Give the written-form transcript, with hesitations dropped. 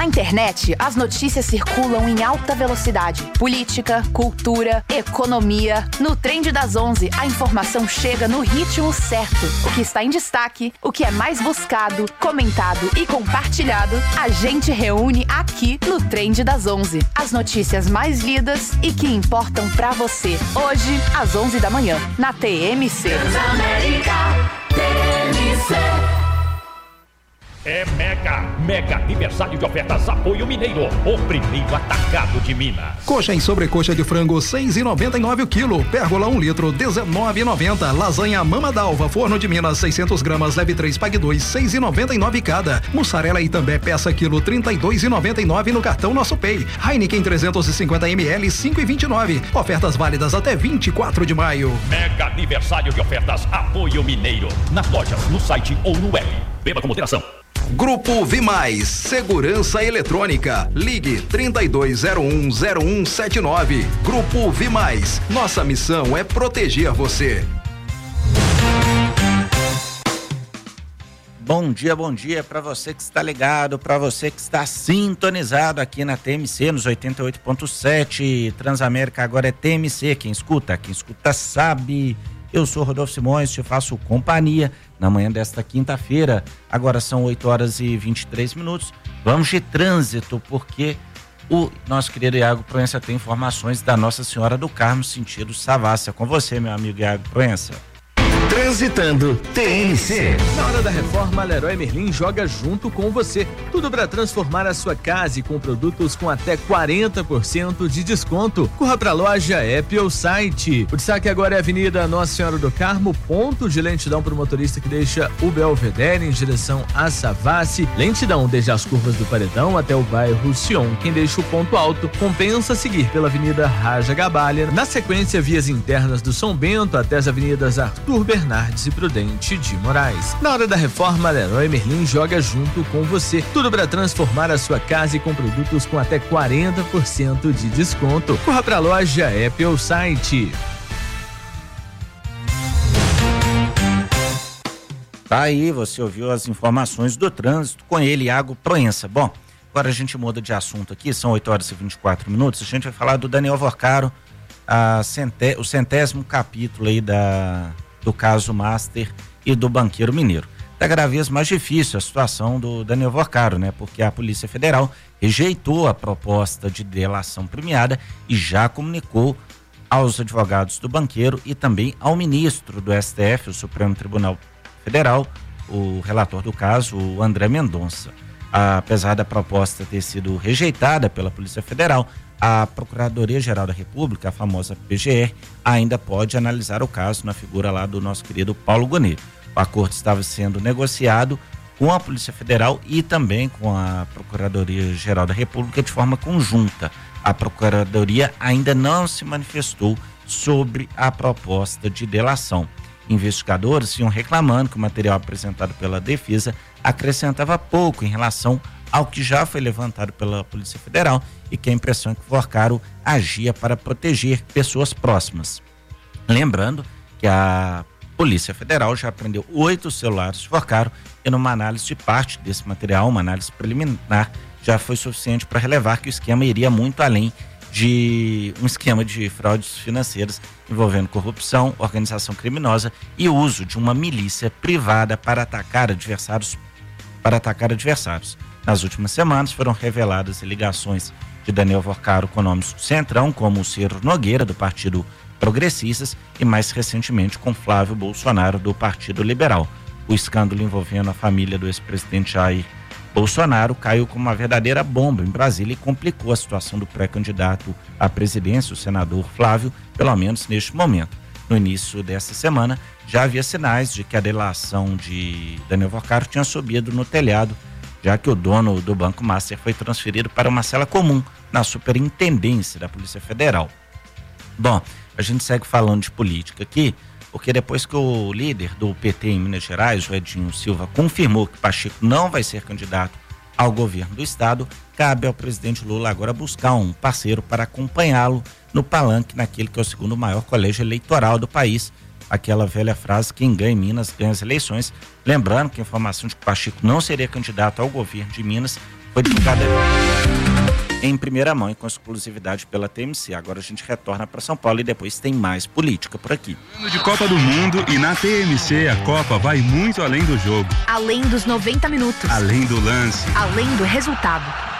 Na internet, as notícias circulam em alta velocidade. Política, cultura, economia. No Trend das 11, a informação chega no ritmo certo. O que está em destaque, o que é mais buscado, comentado e compartilhado, a gente reúne aqui no Trend das 11. As notícias mais lidas e que importam pra você. Hoje, às 11 da manhã, na TMC. Transamérica, TMC. É mega aniversário de ofertas Apoio Mineiro, o primeiro atacado de Minas. Coxa em sobrecoxa de frango 6,99 o quilo, pérgola 1 litro 19,90, lasanha Mama d'Alva forno de Minas 600 gramas leve 3 pague 2 6,99 cada, mussarela Itambé peça quilo 32,99 no cartão Nosso Pay, Heineken 350 ml 5,29, ofertas válidas até 24 de maio. Mega aniversário de ofertas Apoio Mineiro, nas lojas, no site ou no web. Beba com moderação. Grupo Vimais, Segurança Eletrônica, ligue 32010179. Grupo Vimais, nossa missão é proteger você. Bom dia para você que está ligado, para você que está sintonizado aqui na TMC nos 88.7. Transamérica agora é TMC, quem escuta sabe. Eu sou Rodolfo Simões, te faço companhia na manhã desta quinta-feira. Agora são 8h23. Vamos de trânsito, porque o nosso querido Iago Proença tem informações da Nossa Senhora do Carmo, sentido Savassi. Com você, meu amigo Iago Proença. Transitando TMC. Na hora da reforma, a Leroy Merlin joga junto com você. Tudo para transformar a sua casa e com produtos com até 40% de desconto. Corra pra loja, app ou site. O destaque agora é a Avenida Nossa Senhora do Carmo, ponto de lentidão para o motorista que deixa o Belvedere em direção a Savassi. Lentidão desde as curvas do Paredão até o bairro Sion. Quem deixa o ponto alto compensa seguir pela Avenida Raja Gabalha. Na sequência, vias internas do São Bento até as avenidas Arthur Bernardes e Prudente de Moraes. Na hora da reforma, a Leroy Merlin joga junto com você. Tudo para transformar a sua casa e com produtos com até 40% de desconto. Corra pra loja, app ou site. Tá aí, você ouviu as informações do trânsito com ele, Iago Proença. Bom, agora a gente muda de assunto aqui, são 8h24. A gente vai falar do Daniel Vorcaro, o 100º capítulo aí do caso Master e do banqueiro mineiro. Tá cada vez mais difícil a situação do Daniel Vorcaro, né? Porque a Polícia Federal rejeitou a proposta de delação premiada e já comunicou aos advogados do banqueiro e também ao ministro do STF, o Supremo Tribunal Federal, o relator do caso, o André Mendonça. Apesar da proposta ter sido rejeitada pela Polícia Federal, a Procuradoria-Geral da República, a famosa PGR, ainda pode analisar o caso na figura lá do nosso querido Paulo Gonet. O acordo estava sendo negociado com a Polícia Federal e também com a Procuradoria-Geral da República de forma conjunta. A Procuradoria ainda não se manifestou sobre a proposta de delação. Investigadores iam reclamando que o material apresentado pela defesa acrescentava pouco em relação ao que já foi levantado pela Polícia Federal e que a impressão é que o Vorcaro agia para proteger pessoas próximas. Lembrando que a Polícia Federal já apreendeu 8 celulares de Vorcaro e numa análise de parte desse material, uma análise preliminar, já foi suficiente para relevar que o esquema iria muito além de um esquema de fraudes financeiras envolvendo corrupção, organização criminosa e o uso de uma milícia privada para atacar adversários. Nas últimas semanas foram reveladas ligações de Daniel Vorcaro com nomes do Centrão, como o Ciro Nogueira, do Partido Progressistas, e mais recentemente com Flávio Bolsonaro, do Partido Liberal. O escândalo envolvendo a família do ex-presidente Jair Bolsonaro caiu como uma verdadeira bomba em Brasília e complicou a situação do pré-candidato à presidência, o senador Flávio, pelo menos neste momento. No início desta semana, já havia sinais de que a delação de Daniel Vorcaro tinha subido no telhado, já que o dono do Banco Master foi transferido para uma cela comum na Superintendência da Polícia Federal. Bom, a gente segue falando de política aqui, porque depois que o líder do PT em Minas Gerais, o Edinho Silva, confirmou que Pacheco não vai ser candidato ao governo do estado, cabe ao presidente Lula agora buscar um parceiro para acompanhá-lo no palanque naquele que é o segundo maior colégio eleitoral do país. Aquela velha frase, quem ganha em Minas ganha as eleições. Lembrando que a informação de que Pacheco não seria candidato ao governo de Minas Foi divulgada em primeira mão e com exclusividade pela TMC. Agora a gente retorna para São Paulo e depois tem mais política por aqui. Ano de Copa do Mundo e na TMC a Copa vai muito além do jogo. Além dos 90 minutos. Além do lance. Além do resultado.